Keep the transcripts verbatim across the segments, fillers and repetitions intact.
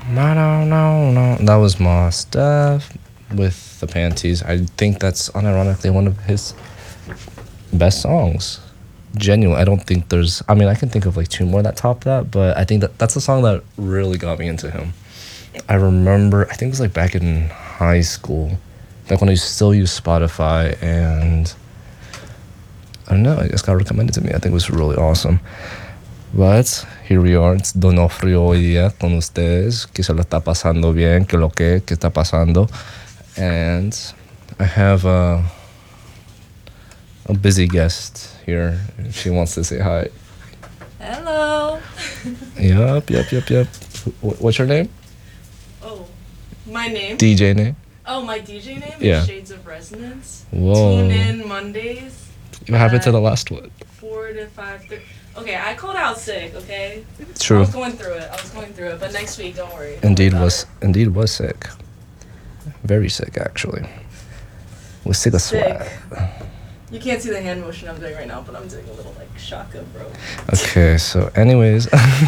No, no, no, no. That was Mos Def with the Panties. I think that's unironically one of his best songs. Genuine. I don't think there's. I mean, I can think of like two more that top that, but I think that that's a song that really got me into him. I remember. I think it was like back in high school, like when I still used Spotify, and I don't know. I just got recommended to me. I think it was really awesome. But here we are. It's Donofrio hoy día con ustedes. Que se lo está pasando bien. Que lo que, que está pasando. And I have a, a busy guest here. She wants to say hi. Hello. Yup, yup, yup, yup. What's your name? Oh, my name? D J name? Oh, my D J name Yeah. is Shades of Resonance. Whoa. Tune in Mondays. What happened to the last one? four to five thirty. Okay, I called out sick, okay? True. I was going through it. I was going through it. But next week, don't worry. Don't Indeed worry was about indeed was sick. Very sick actually. Was sick of Sick. swag. it. You can't see the hand motion I'm doing right now, but I'm doing a little, like, shaka, bro. Okay, so anyways.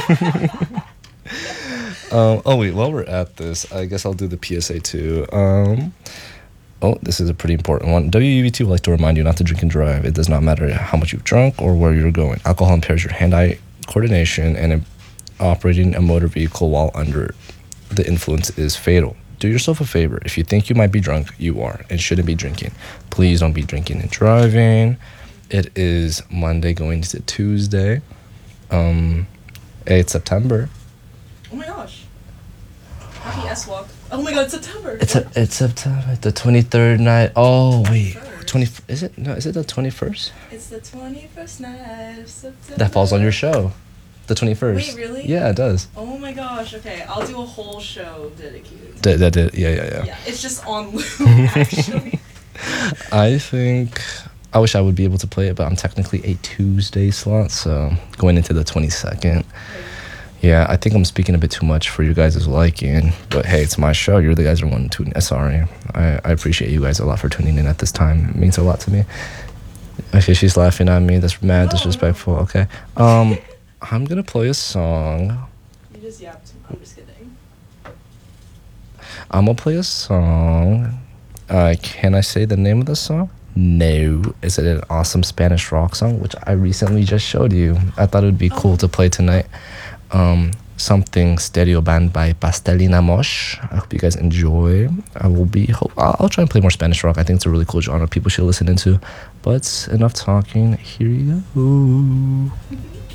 um, oh wait, while we're at this, I guess I'll do the P S A too. Um, oh, this is a pretty important one. W U B T would like to remind you not to drink and drive. It does not matter how much you've drunk or where you're going. Alcohol impairs your hand-eye coordination, and im- operating a motor vehicle while under the influence is fatal. Do yourself a favor. If you think you might be drunk, you are and shouldn't be drinking. Please don't be drinking and driving. It is Monday going into Tuesday. Um, it's September. Oh my gosh. Happy S-Walk. Oh my god, it's September. It's a, it's September, the twenty-third night. Oh wait, twenty-first. twenty. Is it no? Is it the twenty-first? It's the twenty-first night of September. That falls on your show, the twenty-first. Wait, really? Yeah, it does. Oh my gosh, okay. I'll do a whole show dedicated to That that did. Yeah, yeah, yeah. Yeah, it's just on loop, actually. I think I wish I would be able to play it, but I'm technically a Tuesday slot, so going into the twenty-second. Yeah, I think I'm speaking a bit too much for you guys' liking, but hey, it's my show. You're the guys who want to tune in. Sorry. I, I appreciate you guys a lot for tuning in at this time. It means a lot to me. Okay, she's laughing at me. That's mad No, disrespectful. Okay. Um, I'm gonna play a song. You just yapped. I'm just kidding. I'm gonna play a song. Uh, can I say the name of the song? No. Is it an awesome Spanish rock song, which I recently just showed you? I thought it would be cool to play tonight. Um, something stereo band by Pastelina Mosh. I hope you guys enjoy. I will be. Hope I'll, I'll try and play more Spanish rock. I think it's a really cool genre people should listen into. But enough talking. Here you go.